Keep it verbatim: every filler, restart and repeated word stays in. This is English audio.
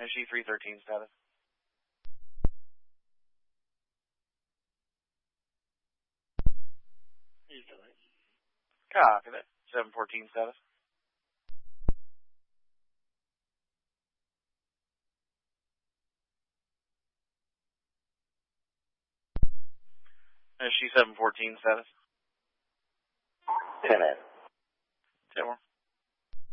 S G three thirteen status. Copy that. seven fourteen status. S G seven fourteen status. ten eight. ten more.